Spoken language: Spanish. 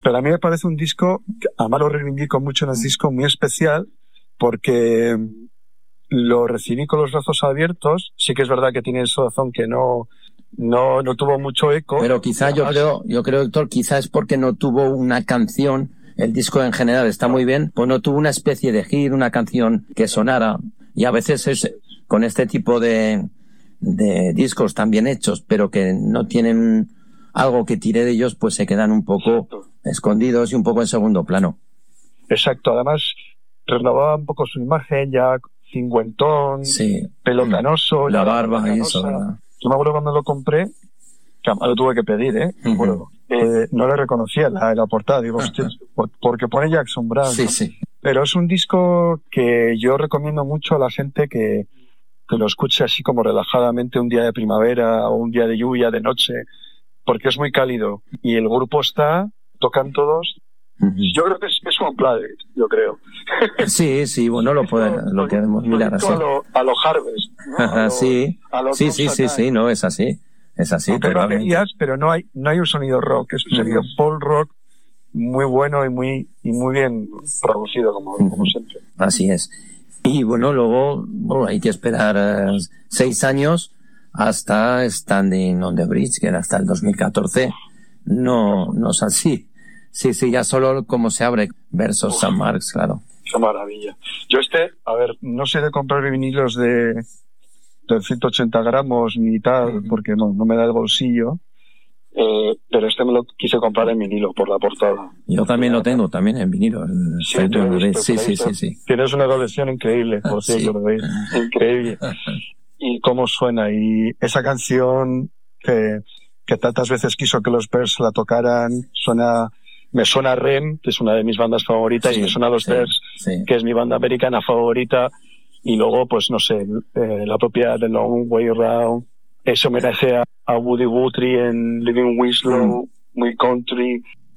Pero a mí me parece un disco, además lo reivindico mucho en el disco, muy especial, porque lo recibí con los brazos abiertos. Sí que es verdad que tiene esa razón que no tuvo mucho eco. Pero quizá yo creo, Héctor, quizá es porque no tuvo una canción. El disco en general está muy bien, pues no tuvo una especie de hit, una canción que sonara. Y a veces es con este tipo de discos tan bien hechos, pero que no tienen algo que tire de ellos, pues se quedan un poco escondidos y un poco en segundo plano. Exacto, además renovaba un poco su imagen, ya cincuentón, pelo canoso, la barba y eso, ¿verdad? Yo me acuerdo cuando lo compré, que además lo tuve que pedir, no le reconocía la portada, digo, hostia, porque pone Jackson Browne. Sí, ¿no? sí. Pero es un disco que yo recomiendo mucho a la gente que lo escuche así como relajadamente un día de primavera o un día de lluvia, de noche, porque es muy cálido. Y el grupo tocan todos. Yo creo que es un playlist, yo creo. Sí, bueno, lo podemos mirar así. A los Harvest, ¿no? Sí, no, es así. Es así, aunque baterías, pero no hay un sonido rock, es un sonido folk rock muy bueno y muy bien producido, como siempre. Así es. Y bueno, luego hay que esperar 6 años hasta Standing on the Bridge, que era hasta el 2014. No es así. Sí, ya solo como se abre versus San Marx, claro. Qué maravilla. Yo no sé de comprar vinilos de 180 gramos ni tal, porque no me da el bolsillo. Pero me lo quise comprar en vinilo por la portada. Yo también lo tengo, también en vinilo. Sí. Tienes una colección increíble, por cierto, ¿veis? Increíble. Y cómo suena. Y esa canción que tantas veces quiso que los Bears la tocaran, me suena a REM, que es una de mis bandas favoritas, y me suena a los Bears, que es mi banda americana favorita. Y luego, pues no sé, la propia The Long Way Round, ese homenaje a Woody Guthrie en Living Winslow, muy country.